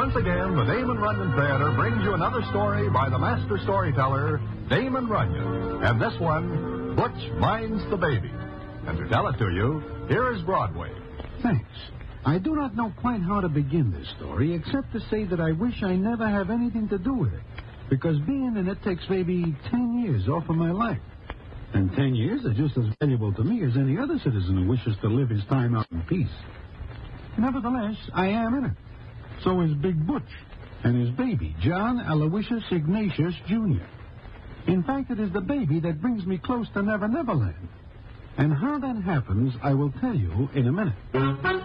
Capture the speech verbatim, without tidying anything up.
once again, the Damon Runyon Theater brings you another story by the master storyteller, Damon Runyon. And this one, Butch Minds the Baby. And to tell it to you, here is Broadway. Thanks. I do not know quite how to begin this story, except to say that I wish I never have anything to do with it. Because being in it takes maybe ten years off of my life. And ten years are just as valuable to me as any other citizen who wishes to live his time out in peace. Nevertheless, I am in it. So is Big Butch and his baby, John Aloysius Ignatius, Junior In fact, it is the baby that brings me close to Never Never Land. And how that happens, I will tell you in a minute.